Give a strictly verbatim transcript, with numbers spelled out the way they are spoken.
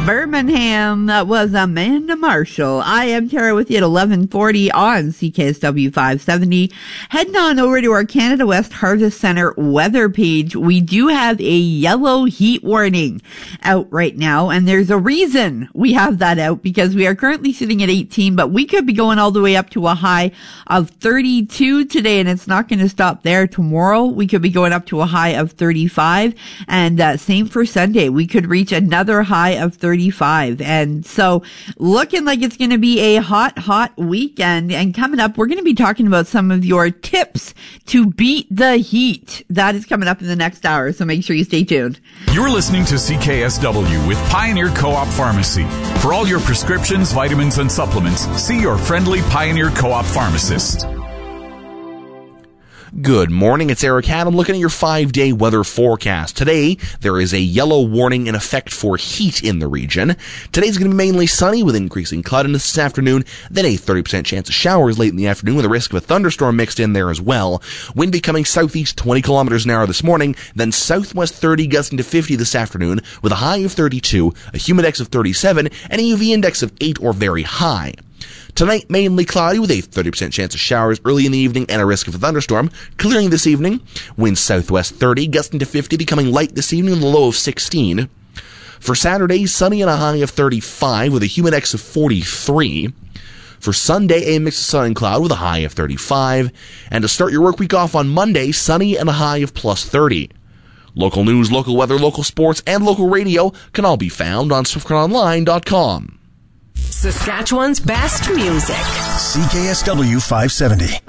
Birmingham. That was Amanda Marshall. I am Tara with you at eleven forty on C K S W five seventy. Heading on over to our Canada West Harvest Center weather page. We do have a yellow heat warning out right now, and there's a reason we have that out, because we are currently sitting at eighteen, but we could be going all the way up to a high of thirty-two today, and it's not going to stop there. Tomorrow, we could be going up to a high of thirty-five, and uh, same for Sunday. We could reach another high of thirty-five. And so looking like it's going to be a hot, hot weekend. And coming up, we're going to be talking about some of your tips to beat the heat. That is coming up in the next hour. So make sure you stay tuned. You're listening to C K S W with Pioneer Co-op Pharmacy. For all your prescriptions, vitamins, and supplements, see your friendly Pioneer Co-op pharmacist. Good morning, it's Eric Haddam looking at your five-day weather forecast. Today, there is a yellow warning in effect for heat in the region. Today's going to be mainly sunny with increasing cloudiness this afternoon, then a thirty percent chance of showers late in the afternoon with a risk of a thunderstorm mixed in there as well. Wind becoming southeast twenty kilometers an hour this morning, then southwest thirty gusting to fifty this afternoon with a high of thirty-two, a humidex of thirty-seven, and a U V index of eight or very high. Tonight, mainly cloudy with a thirty percent chance of showers early in the evening and a risk of a thunderstorm. Clearing this evening, winds southwest thirty, gusting to fifty, becoming light this evening with a low of sixteen. For Saturday, sunny and a high of thirty-five with a humidex of forty-three. For Sunday, a mix of sun and cloud with a high of thirty-five. And to start your work week off on Monday, sunny and a high of plus thirty. Local news, local weather, local sports, and local radio can all be found on swift current online dot com. Saskatchewan's best music. C K S W five seventy.